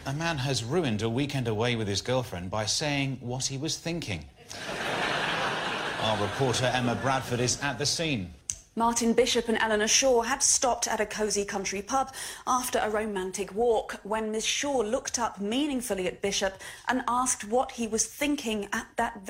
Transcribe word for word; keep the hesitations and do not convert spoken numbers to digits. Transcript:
A man has ruined a weekend away with his girlfriend by saying what he was thinking. Our reporter Emma Bradford is at the scene. Martin Bishop and Eleanor Shaw had stopped at a cosy country pub after a romantic walk when Miss Shaw looked up meaningfully at Bishop and asked what he was thinking at that very